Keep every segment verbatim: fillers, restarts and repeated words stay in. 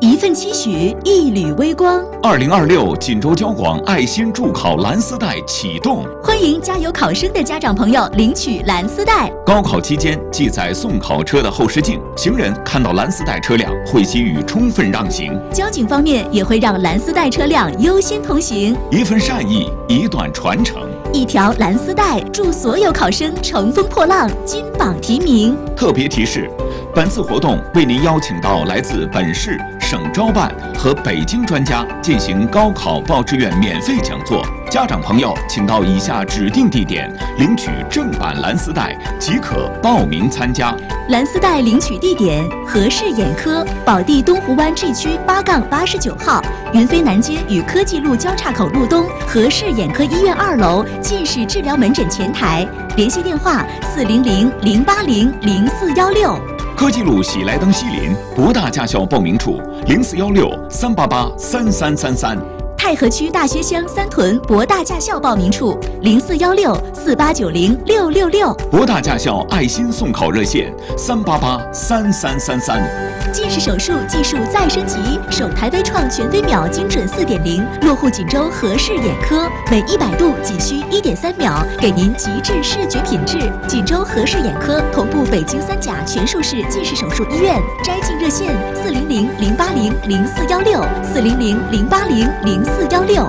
一份期许，一缕微光。 二零二六锦州交广爱心助考蓝丝带启动， 欢迎加油考生的家长朋友领取蓝丝带。 高考期间记载送考车的后视镜，行人看到蓝丝带车辆会给予充分让行。 交警方面也会让蓝丝带车辆优先通行。 一份善意，一段传承。 一条蓝丝带，祝所有考生乘风破浪，金榜题名。 特别提示：本次活动为您邀请到来自本市、省招办和北京专家进行高考报志愿免费讲座。家长朋友，请到以下指定地点领取正版蓝丝带，即可报名参加。 蓝丝带领取地点：和氏眼科宝地东湖湾 G 区八杠八十九号，云飞南街与科技路交叉口路东和氏眼科医院二楼近视治疗门诊前台，联系电话：四零零零八零零四幺六。 科技路喜来登西林博大驾校报名处：零四幺六三八八三三三三。 太和区大学乡三屯博大驾校报名处：零四幺六四八九零六六六。 博大驾校爱心送考热线：三八八三三三三。 近视手术技术再升级，首台微创全飞秒精准 四点零， 落户锦州和氏眼科，每一百度仅需 一点三秒，给您极致视觉品质。锦州和氏眼科同步北京三甲全术式近视手术医院，摘镜热线：四零零零八零零四幺六 四零零零八零零四幺六。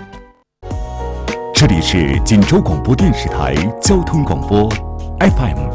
这里是锦州广播电视台交通广播 F M